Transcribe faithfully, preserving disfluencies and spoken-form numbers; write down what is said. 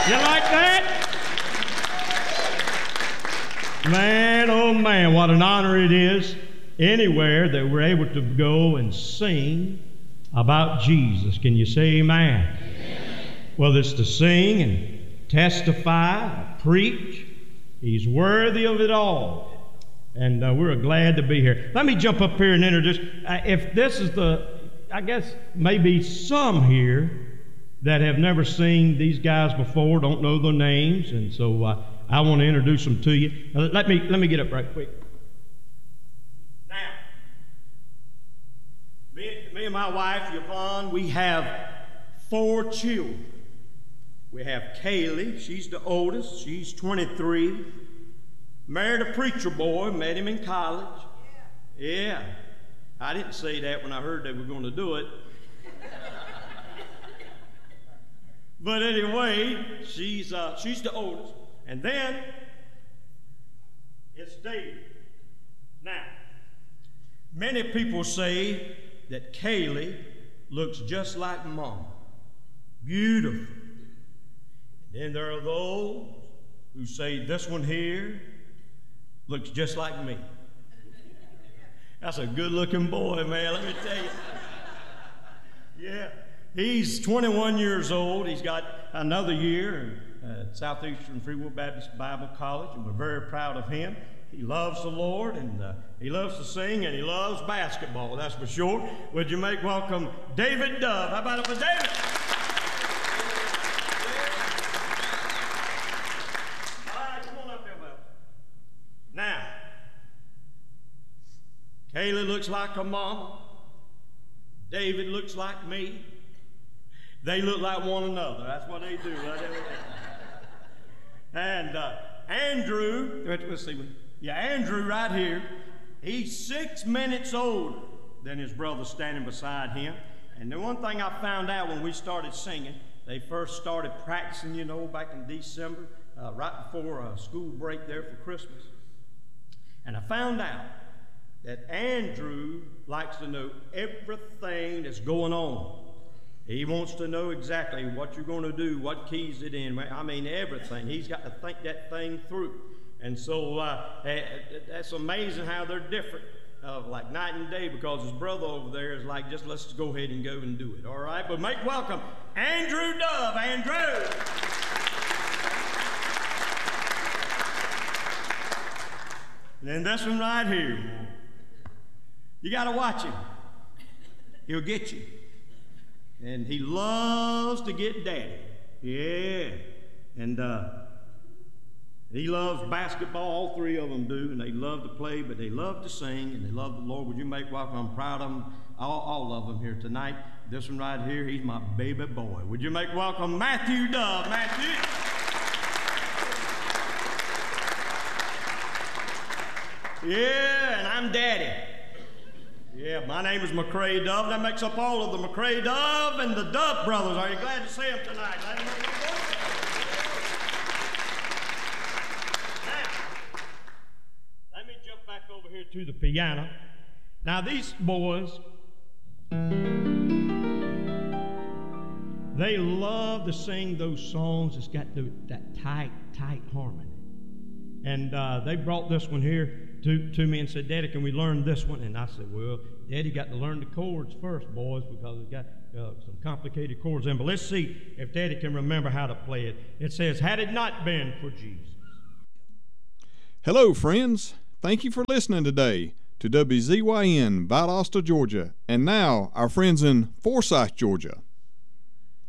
You like that? Man, oh man, what an honor it is anywhere that we're able to go and sing about Jesus. Can you say amen? Amen. Whether it's to sing and testify, preach, He's worthy of it all. And uh, we're glad to be here. Let me jump up here and introduce. Uh, if this is the, I guess maybe some here that have never seen these guys before, don't know their names, and so uh, I want to introduce them to you. Uh, let me let me get up right quick. Now, me, me and my wife, Yvonne, we have four children. We have Kaylee, she's the oldest, she's twenty-three. Married a preacher boy, met him in college. Yeah. yeah. I didn't say that when I heard they were going to do it. But anyway, she's uh, she's the oldest. And then it's David. Now, many people say that Kaylee looks just like Mom. Beautiful. And then there are those who say this one here looks just like me. That's a good-looking boy, man, let me tell you. Yeah, he's twenty-one years old. He's got another year at Southeastern Free Will Baptist Bible College, and we're very proud of him. He loves the Lord, and uh, he loves to sing, and he loves basketball, that's for sure. Would you make welcome David Dove? How about it for David? Now, Kaylee looks like her mama. David looks like me. They look like one another. That's what they do. Right? And uh, Andrew, let's see, yeah, Andrew right here, he's six minutes older than his brother standing beside him. And the one thing I found out when we started singing, they first started practicing, you know, back in December, uh, right before a school break there for Christmas. And I found out that Andrew likes to know everything that's going on. He wants to know exactly what you're going to do, what keys it in. I mean, everything. He's got to think that thing through. And so uh, that's amazing how they're different, uh, like night and day, because his brother over there is like, just let's go ahead and go and do it. All right? But make welcome Andrew Dove. Andrew. And then this one right here. You got to watch him. He'll get you. And he loves to get daddy. Yeah. And uh, he loves basketball. All three of them do. And they love to play, but they love to sing, and they love the Lord. Would you make welcome? I'm proud of them, all, all of them here tonight. This one right here, he's my baby boy. Would you make welcome Matthew Dove? Matthew. Yeah, and I'm Daddy. Yeah, my name is McCrae Dove. That makes up all of the McCrae Dove and the Dove brothers. Are you glad to see them tonight? Now, let me jump back over here to the piano. Now, these boys, they love to sing those songs that's got the, that tight, tight harmony. And uh, they brought this one here to, to me and said, Daddy, can we learn this one? And I said, well, Daddy got to learn the chords first, boys, because it's got uh, some complicated chords in. But let's see if Daddy can remember how to play it. It says, had it not been for Jesus. Hello, friends. Thank you for listening today to W Z Y N, Valdosta, Georgia. And now, our friends in Forsyth, Georgia.